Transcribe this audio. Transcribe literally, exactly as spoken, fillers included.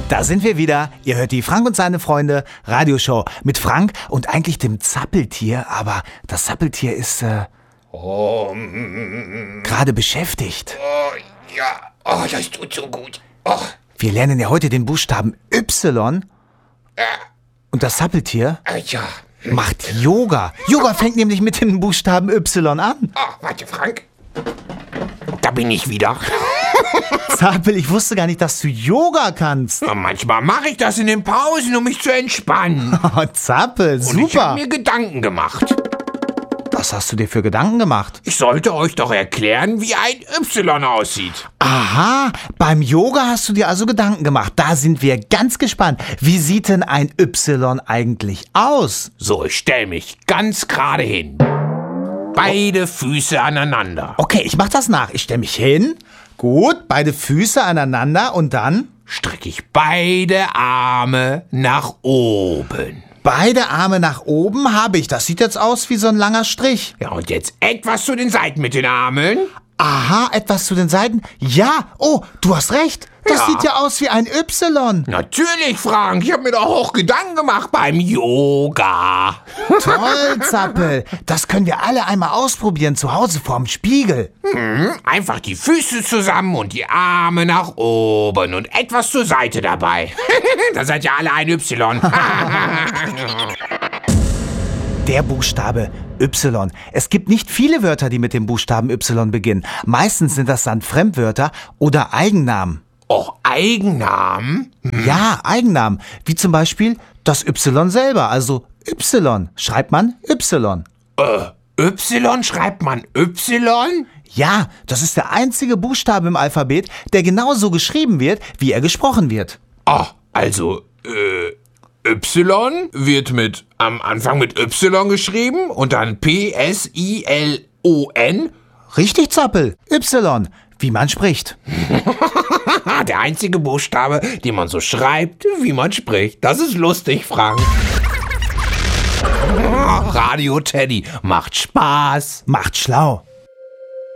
Da sind wir wieder. Ihr hört die Frank und seine Freunde Radioshow mit Frank und eigentlich dem Zappeltier, aber das Zappeltier ist äh, Oh, mm, gerade beschäftigt. oh, ja, oh, das tut so gut. Oh, Wir lernen ja heute den Buchstaben Y äh, und das Zappeltier äh, ja. macht Yoga. Yoga fängt nämlich mit dem Buchstaben Y an. Oh, warte, Frank. Da bin ich wieder. Zappel, ich wusste gar nicht, dass du Yoga kannst. Ja, manchmal mache ich das in den Pausen, um mich zu entspannen. Oh, Zappel, Und ich super. habe mir Gedanken gemacht. Was hast du dir für Gedanken gemacht? Ich sollte euch doch erklären, wie ein Y aussieht. Aha, beim Yoga hast du dir also Gedanken gemacht. Da sind wir ganz gespannt. Wie sieht denn ein Y eigentlich aus? So, ich stell mich ganz gerade hin. Beide Füße aneinander. Okay, ich mach das nach. Ich stelle mich hin. Gut, beide Füße aneinander und dann Strecke ich beide Arme nach oben. beide Arme nach oben habe ich. Das sieht jetzt aus wie so ein langer Strich. Ja, und jetzt etwas zu den Seiten mit den Armen. Aha, etwas zu den Seiten. Ja, oh, du hast recht. Das Ja. sieht ja aus wie ein Y. Natürlich, Frank. Ich habe mir doch auch Gedanken gemacht beim Yoga. Toll, Zappel. Das können wir alle einmal ausprobieren zu Hause vorm Spiegel. Hm, einfach die Füße zusammen und die Arme nach oben und etwas zur Seite dabei. Da seid ihr alle ein Y. Der Buchstabe Y. Es gibt nicht viele Wörter, die mit dem Buchstaben Y beginnen. Meistens sind das dann Fremdwörter oder Eigennamen. Oh, Eigennamen? Ja, Eigennamen. Wie zum Beispiel das Y selber. Also Y schreibt man Y. Äh, Y schreibt man Y? Ja, das ist der einzige Buchstabe im Alphabet, der genauso geschrieben wird, wie er gesprochen wird. Ah, also, äh, Y wird mit, am Anfang mit Y geschrieben und dann P S I L O N. Richtig, Zappel. Y, wie man spricht. Der einzige Buchstabe, den man so schreibt, wie man spricht. Das ist lustig, Frank. Radio Teddy macht Spaß. Macht schlau.